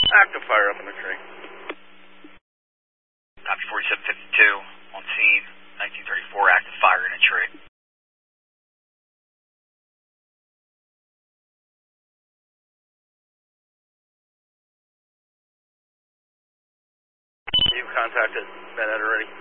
Active fire up in the tree. Copy 4752 on scene. 1934 active fire in a tree. You contacted Med Ed already?